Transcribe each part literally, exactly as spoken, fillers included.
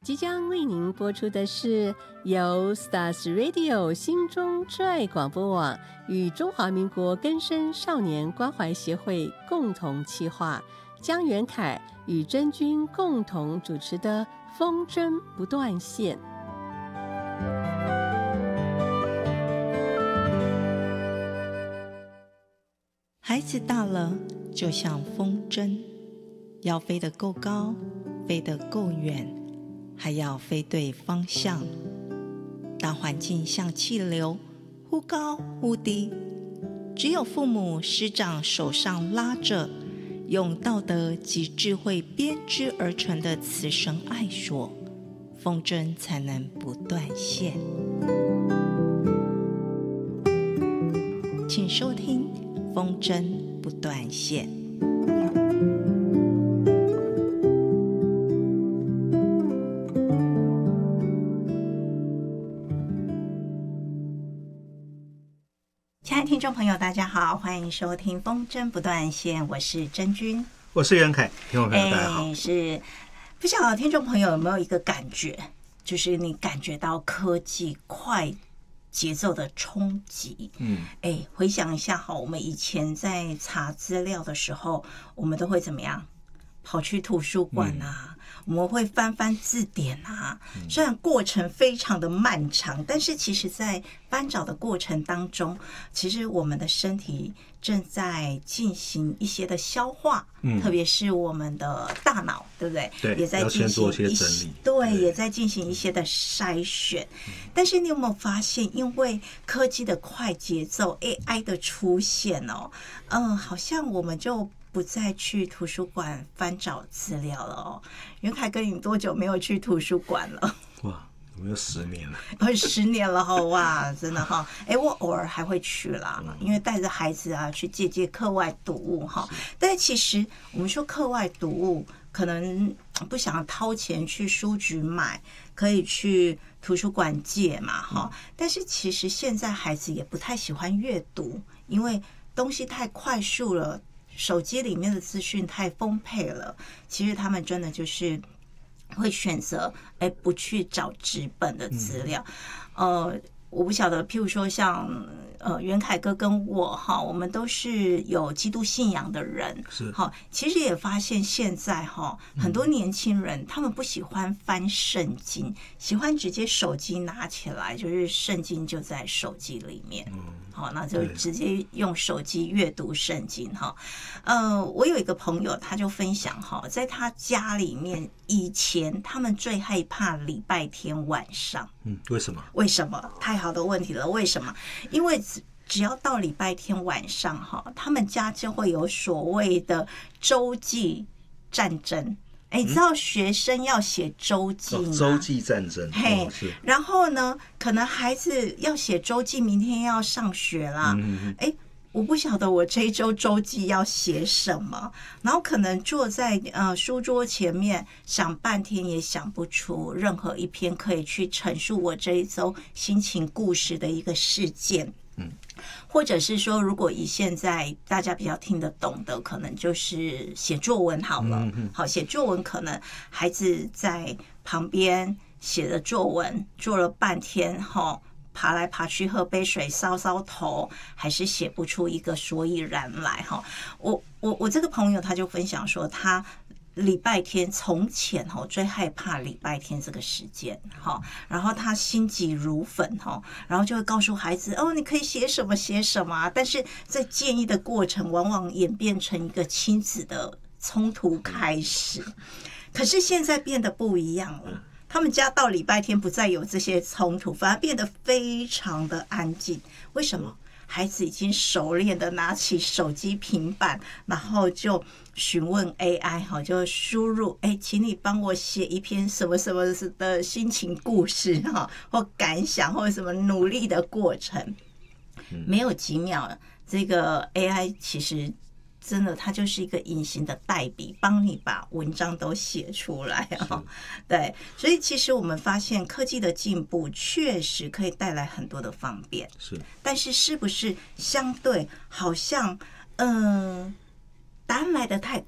即将为您播出的是由 Stars Radio 心中之爱广播网与中华民国更生少年关怀协会共同企划，江元凯与真君共同主持的风筝不断线。 孩子大了，就像风筝，要飞得够高，飞得够远，还要飞对方向。大环境像气流，忽高忽低，只有父母师长手上拉着，用道德及智慧编织而成的慈绳爱索，风筝才能不断线。请收听风筝不断线。亲爱的听众朋友大家好，欢迎收听风筝不断线，我是真君， 我是袁凯。听众朋友大家好。 欸、是不晓得听众朋友有没有一个感觉，就是你感觉到科技快节奏的冲击。嗯，哎，回想一下哈，我们以前在查资料的时候，我们都会怎么样？跑去图书馆啊，嗯、我们会翻翻字典啊。嗯、虽然过程非常的漫长，但是其实在翻找的过程当中，其实我们的身体正在进行一些的消化，嗯、特别是我们的大脑，对不对？ 对， 也在进行一些整理， 对，也在进行一些的筛选。嗯、但是你有没有发现，因为科技的快节奏 ，A I 的出现哦，嗯，好像我们就不再去图书馆翻找资料了哦。袁凯哥，你多久没有去图书馆了？ 哇，有没有十年了？ 哦，十年了哈！哇，真的哈！哎，我偶尔还会去啦，因为带着孩子啊去借借课外读物哈。但是其实我们说课外读物，可能不想掏钱去书局买，可以去图书馆借嘛哈。但是其实现在孩子也不太喜欢阅读，因为东西太快速了。手机里面的资讯太丰沛了，其实他们真的就是会选择哎不去找纸本的资料。嗯、呃，我不晓得，譬如说像呃袁凯哥跟我哈，我们都是有基督信仰的人， 是哈。其实也发现现在哈很多年轻人、嗯、他们不喜欢翻圣经，喜欢直接手机拿起来，就是圣经就在手机里面。嗯好，那就直接用手机阅读圣经哈。呃，我有一个朋友，他就分享哈，在他家里面，以前他们最害怕礼拜天晚上。 嗯，为什么？ 为什么？太好的问题了，为什么？因为只要到礼拜天晚上哈，他们家就会有所谓的周记战争。哎，你知道学生要写周记吗？ 哦、周记战争， 嘿、 哦，是。 然后呢，可能孩子要写周记，明天要上学啦。嗯哎，我不晓得我这一周周记要写什么，然后可能坐在呃书桌前面想半天也想不出任何一篇可以去陈述我这一周心情故事的一个事件。嗯。或者是说，如果以现在大家比较听得懂的，可能就是写作文好了。好，写作文可能孩子在旁边写的作文，做了半天哈，爬来爬去喝杯水搔搔头，还是写不出一个所以然来哈。我我我这个朋友他就分享说，他礼拜天从前哈最害怕礼拜天这个时间哈，然后他心急如焚哈，然后就会告诉孩子哦，你可以写什么写什么，但是在建议的过程往往演变成一个亲子的冲突开始。可是现在变得不一样了，他们家到礼拜天不再有这些冲突，反而变得非常的安静。为什么？孩子已经熟练的拿起手机平板，然后就询问 A I 哈，就输入哎，请你帮我写一篇什么什么的心情故事哈，或感想或者什么努力的过程。没有几秒，这个 A I 其实真的它就是一个隐形的代笔，帮你把文章都写出来啊。对，所以其实我们发现科技的进步确实可以带来很多的方便， 是， 但是是不是相对好像嗯、呃，答案来得太快，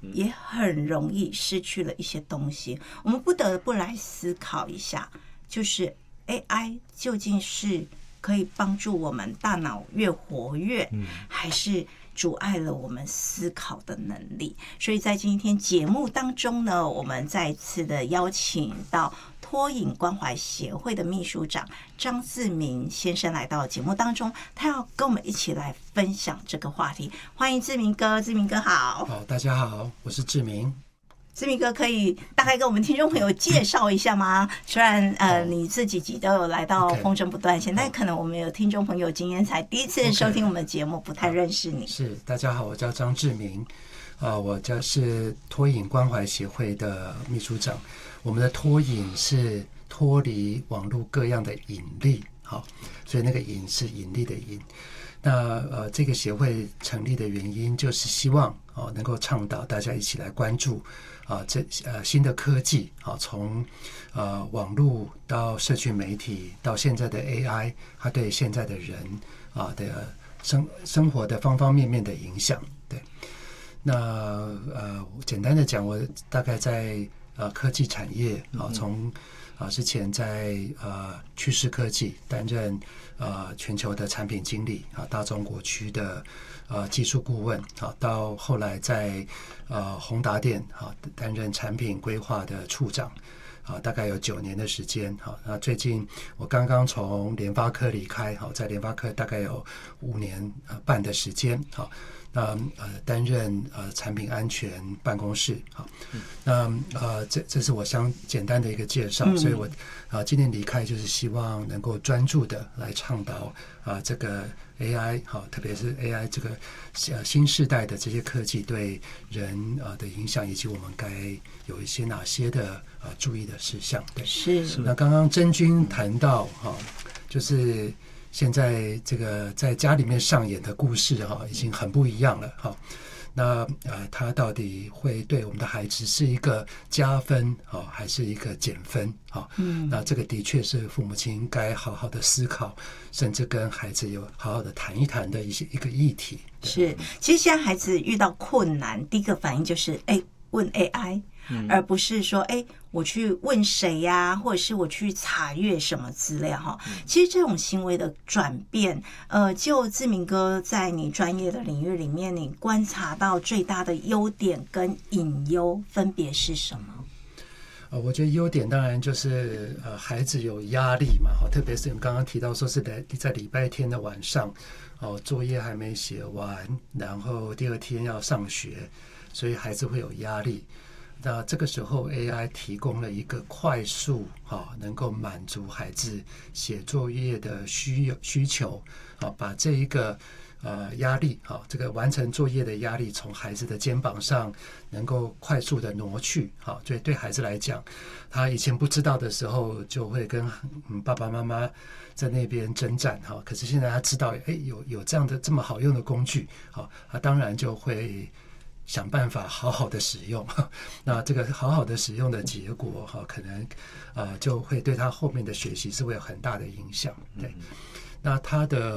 也很容易失去了一些东西。我们不得不来思考一下，就是 A I 究竟是可以帮助我们大脑越活跃，还是阻碍了我们思考的能力？所以在今天节目当中呢，我们再次的邀请到托引关怀协会的秘书长张志明先生来到节目当中，他要跟我们一起来分享这个话题。欢迎志明哥，志明哥好。 好，大家好，我是志明。 志明哥可以大概跟我们听众朋友介绍一下吗？虽然呃你这几集都有来到风筝不断线， okay. 但可能我们有听众朋友今天才第一次收听我们的节目， okay. 不太认识你。 是，大家好，我叫张志明，呃，我叫是托引关怀协会的秘书长。我们的托引是脱离网络各样的引力，好，所以那个引是引力的引。那呃，这个协会成立的原因就是希望哦，能够倡导大家一起来关注啊，这呃新的科技啊，从呃网络到社群媒体到现在的 A I， 它对现在的人啊的生生活的方方面面的影响。对，那呃简单的讲，我大概在呃科技产业啊，从啊之前在呃趋势科技担任呃全球的产品经理啊，大中国区的呃技术顾问啊，到后来在呃宏达电啊担任产品规划的处长啊，大概有九年的时间啊。那最近我刚刚从联发科离开，好，在联发科大概有五年半的时间，好。那呃，担任呃产品安全办公室，好，那呃，这这是我想简单的一个介绍，嗯、所以我啊、呃、今年离开就是希望能够专注的来倡导啊、呃、这个 A I 好，特别是 A I 这个呃新世代的这些科技对人啊、呃、的影响，以及我们该有一些哪些的啊、呃、注意的事项。对， 是。 那刚刚真君谈到哈、哦，就是。现在这个在家里面上演的故事哈，已经很不一样了哈。那呃，它到底会对我们的孩子是一个加分啊，还是一个减分啊？嗯，那这个的确是父母亲该好好的思考，甚至跟孩子有好好的谈一谈的一些一个议题。 是，其实现在孩子遇到困难，第一个反应就是哎，问 A I。嗯、而不是说哎，我去问谁呀、啊，或者是我去查阅什么资料哈。其实这种行为的转变，呃，就志明哥在你专业的领域里面，你观察到最大的优点跟隐忧分别是什么？ 呃，我觉得优点当然就是呃，孩子有压力嘛，特别是你刚刚提到说是在在礼拜天的晚上，哦，作业还没写完，然后第二天要上学，所以孩子会有压力。那这个时候 A I 提供了一个快速啊，能够满足孩子写作业的需需求啊，把这一个呃压力啊，这个完成作业的压力从孩子的肩膀上能够快速的挪去啊，所以对孩子来讲，他以前不知道的时候就会跟嗯爸爸妈妈在那边征战哈，可是现在他知道哎有有这样的这么好用的工具啊，他当然就会想办法好好的使用，那这个好好的使用的结果哈，可能呃就会对他后面的学习是会有很大的影响。对，那他的